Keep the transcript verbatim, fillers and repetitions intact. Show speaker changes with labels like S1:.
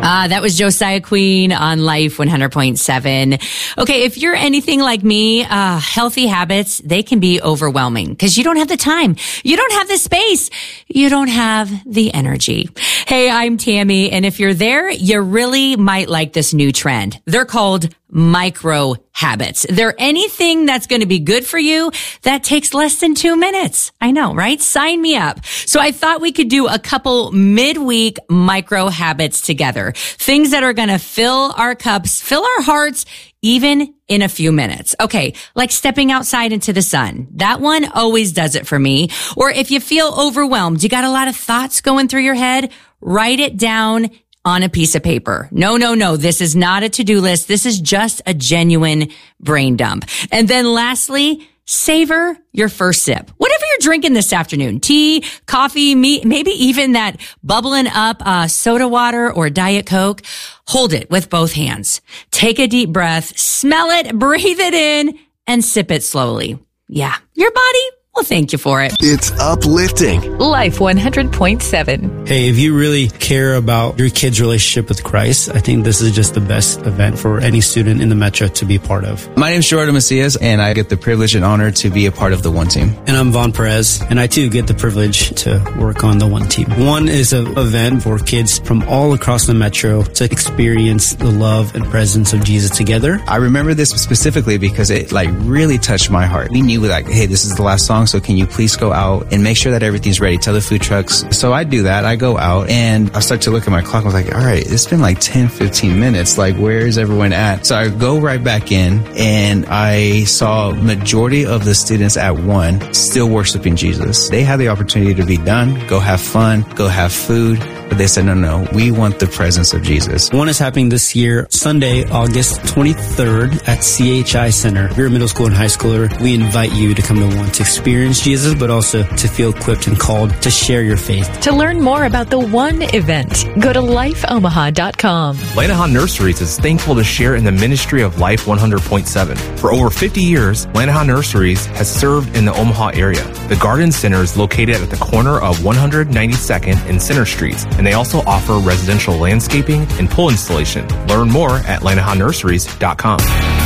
S1: Ah, that was Josiah Queen on Life one hundred point seven. Okay, if you're anything like me, uh, healthy habits, they can be overwhelming because you don't have the time. You don't have the space. You don't have the energy. Hey, I'm Tammy, and if you're there, you really might like this new trend. They're called micro habits. They're anything that's going to be good for you that takes less than two minutes. I know, right? Sign me up. So I thought we could do a couple midweek micro habits together. Things that are going to fill our cups, fill our hearts, even in a few minutes. Okay, like stepping outside into the sun. That one always does it for me. Or if you feel overwhelmed, you got a lot of thoughts going through your head, write it down on a piece of paper. No, no, no. This is not a to-do list. This is just a genuine brain dump. And then lastly, savor your first sip. Whatever you're drinking this afternoon, tea, coffee, meat, maybe even that bubbling up uh, soda water or Diet Coke, hold it with both hands. Take a deep breath, smell it, breathe it in, and sip it slowly. Yeah, your body will thank you for it.
S2: It's uplifting.
S3: Life one hundred point seven.
S4: Hey, if you really care about your kid's relationship with Christ, I think this is just the best event for any student in the Metro to be part of.
S5: My name is Jordan Macias, and I get the privilege and honor to be a part of the One Team.
S4: And I'm Vaughn Perez, and I too get the privilege to work on the One Team. One is an event for kids from all across the Metro to experience the love and presence of Jesus together.
S5: I remember this specifically because it like really touched my heart. We knew like, hey, this is the last song, so can you please go out and make sure that everything's ready? Tell the food trucks. So I do that. I go out and I start to look at my clock. I was like, all right, it's been like ten, fifteen minutes. Like, where is everyone at? So I go right back in and I saw majority of the students at one still worshiping Jesus. They had the opportunity to be done, go have fun, go have food. But they said, no, no, we want the presence of Jesus.
S4: One is happening this year, Sunday, August twenty-third at C H I Center. If you're a middle school and high schooler, we invite you to come to one to experience Jesus, but also to feel equipped and called to share your faith.
S3: To learn more about the One event, go to life omaha dot com.
S6: Lanahan Nurseries is thankful to share in the ministry of Life one hundred point seven. For over fifty years, Lanahan Nurseries has served in the Omaha area. The Garden Center is located at the corner of one hundred ninety-second and Center Streets, and they also offer residential landscaping and pool installation. Learn more at lanahan nurseries dot com.